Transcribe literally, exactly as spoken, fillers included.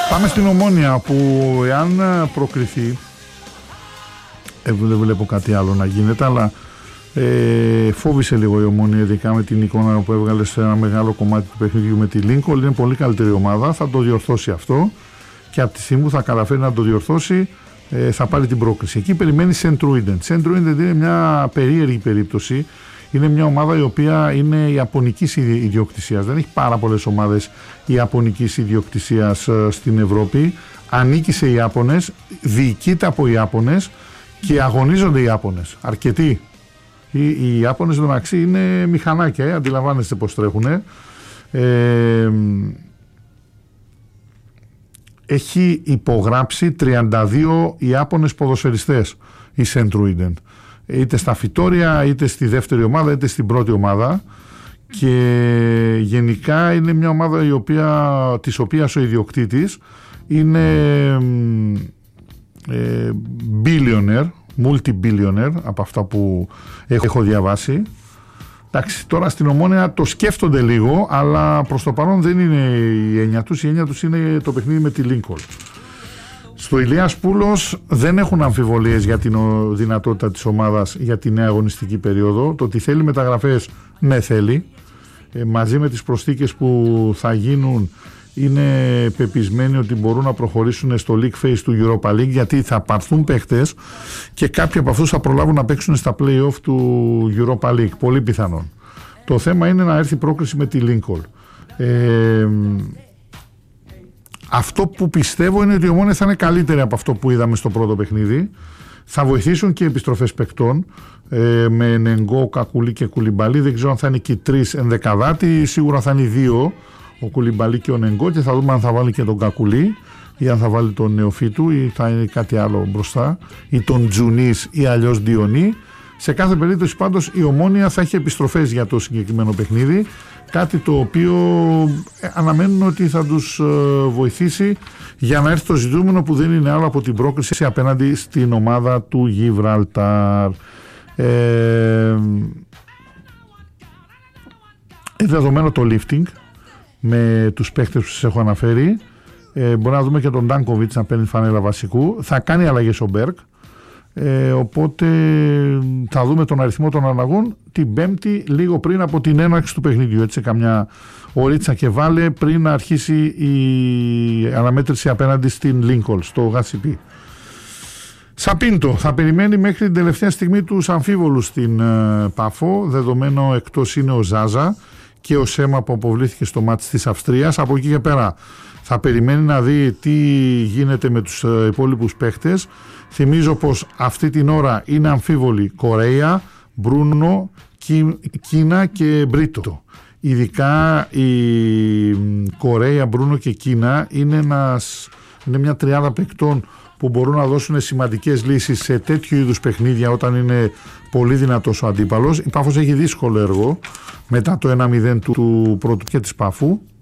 Πάμε στην Ομόνοια που εάν προκριθεί, ε, δεν βλέπω κάτι άλλο να γίνεται, αλλά ε, φόβησε λίγο η Ομόνοια, ειδικά με την εικόνα που έβγαλε σε ένα μεγάλο κομμάτι του παιχνιδιού με τη Lincoln. Είναι πολύ καλύτερη ομάδα, θα το διορθώσει αυτό και από τη στιγμή που θα καταφέρει να το διορθώσει ε, θα πάρει την πρόκριση. Εκεί περιμένει Σεντρούιντεν. Σεντρούιντεν είναι μια περίεργη περίπτωση. Είναι μια ομάδα η οποία είναι ιαπωνικής ιδιοκτησίας. Δεν έχει πάρα πολλές ομάδες ιαπωνικής ιδιοκτησίας στην Ευρώπη. Ανήκει σε Ιάπωνες, διοικείται από Ιάπωνες και αγωνίζονται οι Ιάπωνες. Αρκετοί. Οι, οι Ιάπωνες μεταξύ είναι μηχανάκια, ε, αντιλαμβάνεστε πώς τρέχουν. Ε, έχει υπογράψει τριάντα δύο Ιάπωνες ποδοσφαιριστές η Σεντρούιντεν. Είτε στα φυτόρια, είτε στη δεύτερη ομάδα, είτε στην πρώτη ομάδα, και γενικά είναι μια ομάδα η οποία, της οποίας ο ιδιοκτήτης είναι ε, billionaire, multi-billionaire από αυτά που έχω διαβάσει. Εντάξει, τώρα στην Ομόνοια το σκέφτονται λίγο, αλλά προς το παρόν δεν είναι η έννοια τους, η έννοια τους είναι το παιχνίδι με τη Lincoln. Στο Ηλίας Πούλος δεν έχουν αμφιβολίες για την δυνατότητα της ομάδας για τη νέα αγωνιστική περίοδο. Το ότι θέλει μεταγραφές, ναι θέλει. Ε, μαζί με τις προσθήκες που θα γίνουν είναι πεπισμένοι ότι μπορούν να προχωρήσουν στο League Phase του Europa League, γιατί θα πάρθουν παίχτες και κάποιοι από αυτούς θα προλάβουν να παίξουν στα play-off του Europa League. Πολύ πιθανόν. Το θέμα είναι να έρθει πρόκριση με τη Lincoln. Ε, Αυτό που πιστεύω είναι ότι η Ομόνοια θα είναι καλύτερη από αυτό που είδαμε στο πρώτο παιχνίδι. Θα βοηθήσουν και επιστροφές παικτών ε, με Νεγκό, Κακουλή και Κουλιμπαλί. Δεν ξέρω αν θα είναι και οι τρεις ενδεκαδάτοι. Σίγουρα θα είναι οι δύο, ο Κουλιμπαλί και ο Νεγκό, και θα δούμε αν θα βάλει και τον Κακουλή ή αν θα βάλει τον Νεοφίτου ή θα είναι κάτι άλλο μπροστά, ή τον Τζουνής ή αλλιώς Διονύ. Σε κάθε περίπτωση πάντως η Ομόνοια θα έχει επιστροφές για το συγκεκριμένο παιχνίδι, κάτι το οποίο αναμένουν ότι θα τους βοηθήσει για να έρθει το ζητούμενο, που δεν είναι άλλο από την πρόκριση απέναντι στην ομάδα του Γιβραλτάρ. Ε, δεδομένο το lifting με τους παίχτες που σας έχω αναφέρει, ε, μπορεί να δούμε και τον Ντάνκοβιτς να παίρνει φανέλα βασικού. Θα κάνει αλλαγές ο Μπέρκ. Ε, οπότε θα δούμε τον αριθμό των αλλαγών την Πέμπτη, λίγο πριν από την έναρξη του παιχνιδιού, έτσι καμιά ωρίτσα και βάλε πριν να αρχίσει η αναμέτρηση απέναντι στην Lincoln στο Γασιπί. Σαπίντο θα περιμένει μέχρι την τελευταία στιγμή τους αμφίβολους στην ε, Πάφο, δεδομένο εκτός είναι ο Ζάζα και ο Σέμα που αποβλήθηκε στο μάτς της Αυστρίας. Από εκεί και πέρα θα περιμένει να δει τι γίνεται με τους ε, υπόλοιπους παίχτες. Θυμίζω πως αυτή την ώρα είναι αμφίβολοι Κορέα, Μπρούνο, Κίνα και Μπρίτο. Ειδικά η Κορέα, Μπρούνο και Κίνα είναι, ένας, είναι μια τριάδα παικτών που μπορούν να δώσουν σημαντικές λύσεις σε τέτοιου είδους παιχνίδια όταν είναι πολύ δυνατός ο αντίπαλος. Η Πάφος έχει δύσκολο έργο μετά το ένα μηδέν του, του πρώτου και της Πάφου.